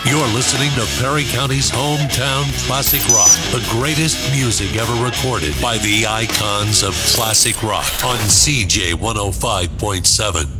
You're listening to Perry County's hometown classic rock, the greatest music ever recorded by the icons of classic rock on CJ 105.7.